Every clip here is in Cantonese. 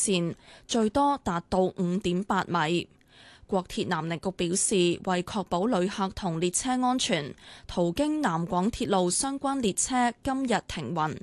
線，最多達到5.8米。國鐵南寧局表示，為確保旅客同列車安全，途經南廣鐵路相關列車今日停運。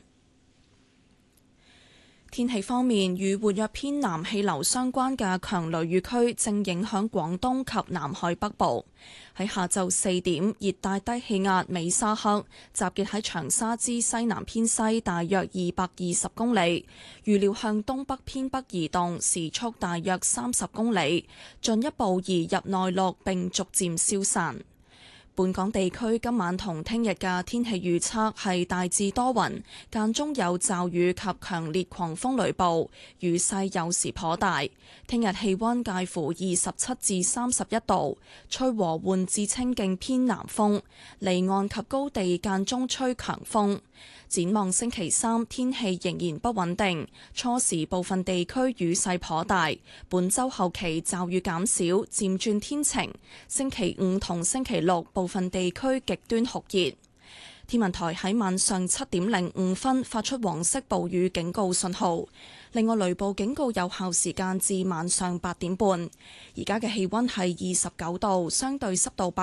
天氣方面，與活躍偏南氣流相關嘅強雷雨區正影響廣東及南海北部。喺下晝4點，熱帶低氣壓美沙克集結喺長沙之西南偏西大約220公里，預料向東北偏北移動，時速大約30公里，進一步移入內陸並逐漸消散。本港地區今晚同聽日嘅天氣預測係大致多雲，間中有驟雨及強烈狂風雷暴，雨勢有時頗大。聽日氣溫介乎27至31度，吹和緩至清勁偏南風，離岸及高地間中吹強風。展望星期三，天氣仍然不穩定，初時部分地區雨勢頗大。本週後期驟雨減少，漸轉天晴。星期五同星期六部分地區極端酷熱。天文台喺晚上7點05分發出黃色暴雨警告信號。另外，雷暴警告有效時間至晚上8點半。而家嘅氣溫係29度，相對濕度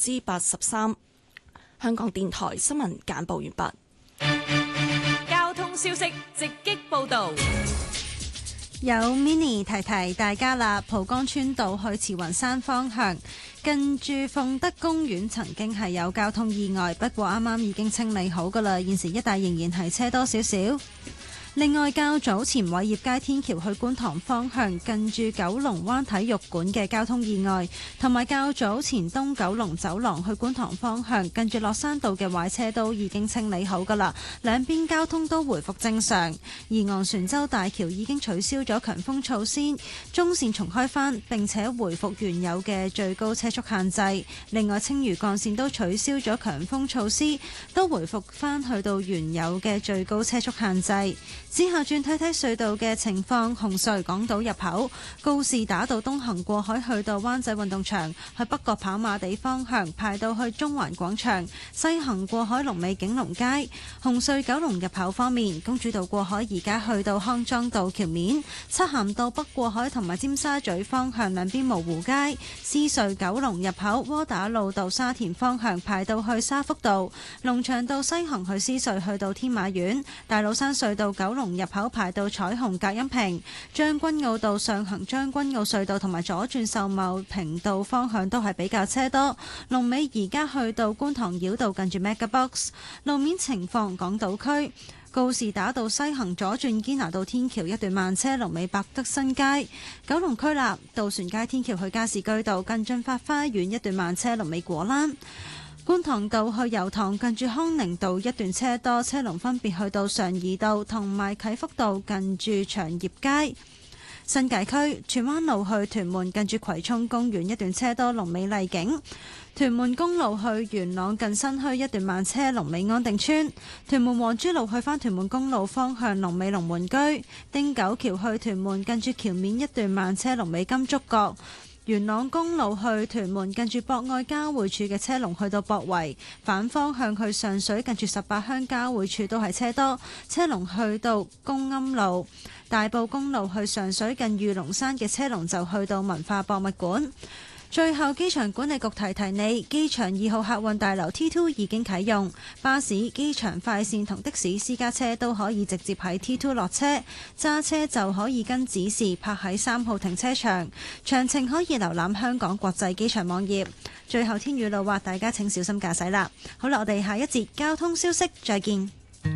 83%。香港電台新聞簡報完畢。 交通消息直擊報道。 有 Mini 提提大家啦，蒲崗村道去慈雲山方向，近住鳳德公園曾經係有交通意外，不過啱啱已經清理好㗎啦，現時一帶仍然係車多少少。另外，較早前偉業街天橋去觀塘方向，近住九龍灣體育館嘅交通意外，同埋較早前東九龍走廊去觀塘方向，近住落山道嘅壞車都已經清理好㗎啦，兩邊交通都回復正常。而昂船洲大橋已經取消咗強風措施，中線重開返，並且回復原有嘅最高車速限制。另外，青嶼幹線都取消咗強風措施，都回復返去到原有嘅最高車速限制。之後轉睇睇隧道嘅情況，紅隧港島入口告士打道東行過海去到灣仔運動場，去北角跑馬地方向排到去中環廣場，西行過海龍尾景隆街。紅隧九龍入口方面，公主道過海而家去到康莊道橋面，漆咸道北過海同埋尖沙咀方向兩邊蕪湖街。獅隧九龍入口窩打老道沙田方向排到去沙福道，龍翔道西行去獅隧去到天馬苑，大老山隧道九龍入口排到彩虹隔音屏，將軍澳道上行將軍澳隧道同埋左轉秀茂坪道方向都係比較車多。龍尾而家去到觀塘繞道近住 MegaBox。 路面情況，港島區告士打道西行左轉堅拿道天橋一段慢車，龍尾百德新街。九龍區立渡船街天橋去加士居道近駿發花園一段慢車，龍尾果欄。觀塘道去油塘近住康寧道一段車多，車龍分別去到常怡道同埋啟福道近住長業街。新界區荃灣路去屯門近住葵涌公園一段車多，龍尾麗景。屯門公路去元朗近新墟一段慢車，龍尾安定村。屯門皇珠路去返屯門公路方向，龍尾龍門居。汀九橋去屯門近住橋面一段慢車，龍尾金竹角。元朗公路去屯門近住博愛交匯處嘅車龍去到博圍，反方向去上水近住18鄉交匯處都係車多，車龍去到公庵路。大埔公路去上水近御龍山嘅車龍就去到文化博物館。最後，機場管理局提提你，機場2號客運大樓 T2 已經啟用，巴士、機場快線同的士私家車都可以直接喺 T2 落車，揸車就可以跟指示泊喺3號停車場。詳情可以瀏覽香港國際機場網頁。最後，天雨路滑，大家請小心駕駛啦。好啦，我哋下一節交通消息再見。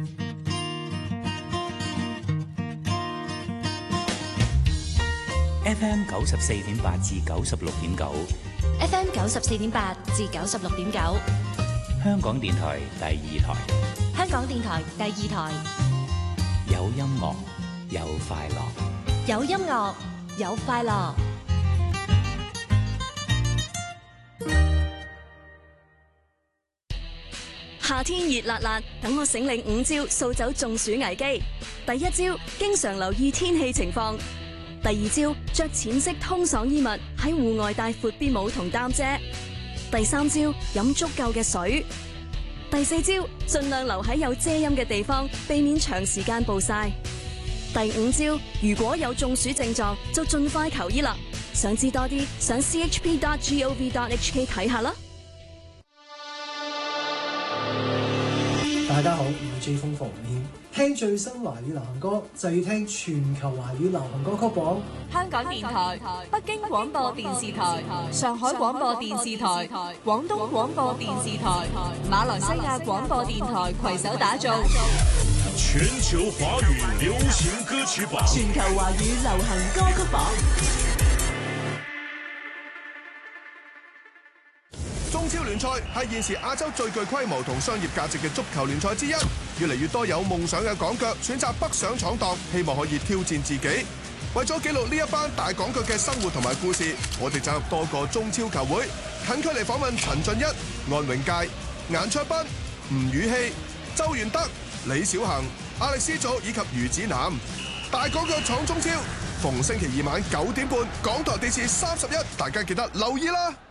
FM 94.8至96.9 FM 94.8至96.9， 香港電台第2台， 香港電台第2台， 有音樂有快樂， 有音樂有快樂。夏天熱辣辣，等我醒領5招掃走中暑危機。第一招，經常留意天氣情況。第二招，着淺色通爽衣物，喺戶外帶闊啲帽同擔遮。第三招，飲足夠嘅水。第四招，盡量留喺有遮陰嘅地方，避免長時間暴曬。 第5招，如果有中暑症狀，就盡快求醫啦。想知多啲，上 chp.gov.hk 睇下啦。 大家好，我係 J 風馮謙。聽最新華語流行歌就要聽全球華語流行歌曲榜。 香港電台、北京廣播電視台、上海廣播電視台、廣東廣播電視台、馬來西亞廣播電台攜手打造全球華語流行歌曲榜。 全球華語流行歌曲榜。 中超聯賽係現時亞洲最具規模同商業價值嘅足球聯賽之一，越嚟越多有夢想嘅港腳選擇北上闖蕩，希望可以挑戰自己。為咗記錄呢一班大港腳嘅生活同埋故事，我哋走入多個中超球會，近距離訪問陳俊一、安永佳、顏卓彬、吳宇希、周元德、李小恒、亞力斯祖以及余子南。大港腳闖中超，逢星期二晚9點半，港台電視31，大家記得留意啦！